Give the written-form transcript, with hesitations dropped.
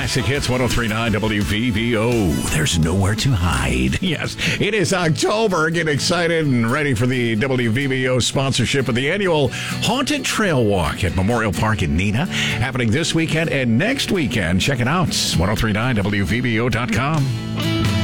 Classic Hits 103.9 WVVO. There's nowhere to hide. Yes, it is October. Get excited and ready for the WVVO sponsorship of the annual Haunted Trail Walk at Memorial Park in Neenah. Happening this weekend and next weekend. Check it out. 1039WVVO.com.